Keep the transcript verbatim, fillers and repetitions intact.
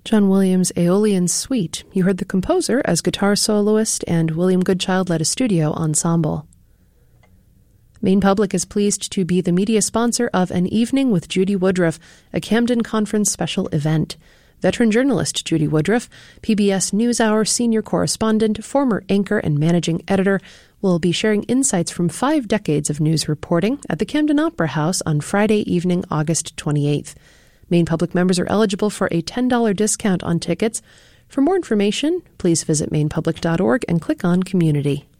John Williams' Aeolian Suite. You heard the composer as guitar soloist, and William Goodchild led a studio ensemble. Maine Public is pleased to be the media sponsor of An Evening with Judy Woodruff, a Camden Conference special event. Veteran journalist Judy Woodruff, P B S NewsHour senior correspondent, former anchor and managing editor, will be sharing insights from five decades of news reporting at the Camden Opera House on Friday evening, August twenty-eighth. Maine Public members are eligible for a ten dollars discount on tickets. For more information, please visit maine public dot org and click on Community.